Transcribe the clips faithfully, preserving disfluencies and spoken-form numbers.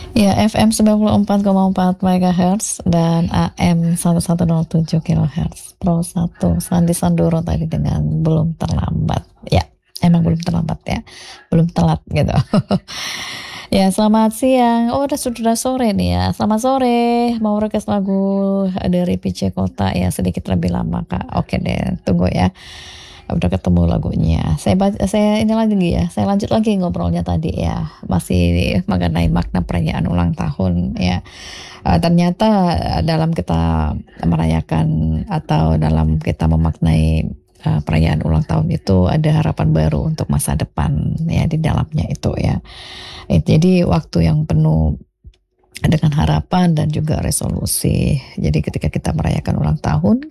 Ya, F M sembilan puluh empat koma empat megahertz dan A M seratus tujuh kilohertz. Pro satu Sandi Sandoro tadi dengan belum terlambat. Ya, emang belum terlambat ya. Belum telat gitu. Ya, selamat siang. Oh, udah sudah sore nih ya. Selamat sore. Mau request lagu dari P C Kota ya sedikit lebih lama, Kak. Oke deh, tunggu ya. Udah ketemu lagunya. Saya ba- saya ini lagi ya. Saya lanjut lagi ngobrolnya tadi ya. Masih mengenai makna perayaan ulang tahun ya. Eh, ternyata eh, dalam kita merayakan atau dalam kita memaknai eh, perayaan ulang tahun itu ada harapan baru untuk masa depan ya di dalamnya itu ya. Eh, jadi waktu yang penuh dengan harapan dan juga resolusi. Jadi ketika kita merayakan ulang tahun,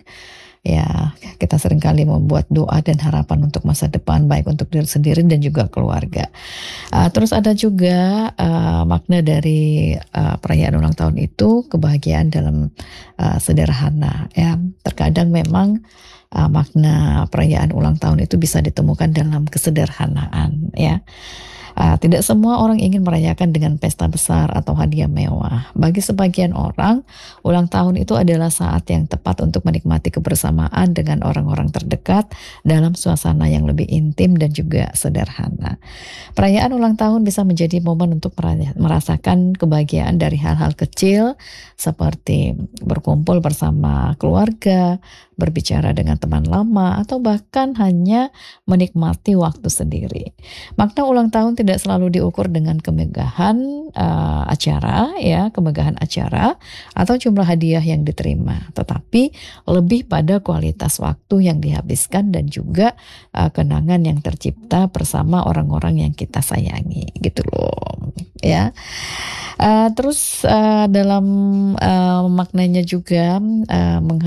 ya kita seringkali membuat doa dan harapan untuk masa depan, baik untuk diri sendiri dan juga keluarga. Uh, terus ada juga uh, makna dari uh, perayaan ulang tahun itu kebahagiaan dalam uh, sederhana. Ya, terkadang memang uh, makna perayaan ulang tahun itu bisa ditemukan dalam kesederhanaan. Ya. Uh, tidak semua orang ingin merayakan dengan pesta besar atau hadiah mewah. Bagi sebagian orang, ulang tahun itu adalah saat yang tepat untuk menikmati kebersamaan dengan orang-orang terdekat dalam suasana yang lebih intim dan juga sederhana. Perayaan ulang tahun bisa menjadi momen untuk merasakan kebahagiaan dari hal-hal kecil seperti berkumpul bersama keluarga, berbicara dengan teman lama, atau bahkan hanya menikmati waktu sendiri. Makna ulang tahun tidak selalu diukur dengan kemegahan uh, acara, ya, kemegahan acara atau jumlah hadiah yang diterima, tetapi lebih pada kualitas waktu yang dihabiskan dan juga uh, kenangan yang tercipta bersama orang-orang yang kita sayangi, gitu loh, ya. Uh, terus uh, dalam uh, maknanya juga uh,